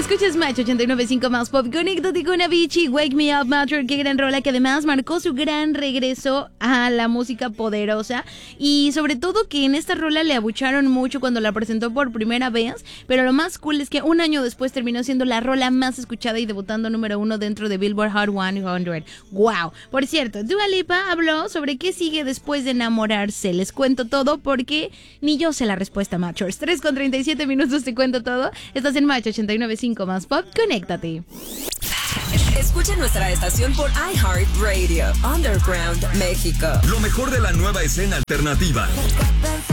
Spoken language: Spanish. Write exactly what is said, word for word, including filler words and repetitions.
Escuchas Match ochenta y nueve punto cinco más pop. Conéctate con Avicii, Wake Me Up, Matter. Qué gran rola que además marcó su gran regreso a la música poderosa. Y sobre todo que en esta rola le abucharon mucho cuando la presentó por primera vez. Pero lo más cool es que un año después terminó siendo la rola más escuchada y debutando número uno dentro de Billboard Hot cien. ¡Wow! Por cierto, Dua Lipa habló sobre qué sigue después de enamorarse. Les cuento todo porque ni yo sé la respuesta, Matchers. tres con treinta y siete minutos te cuento todo. Estás en Match ochenta y nueve punto cinco más pop. Conéctate. Escucha nuestra estación por iHeartRadio, Underground, México. Lo mejor de la nueva escena alternativa.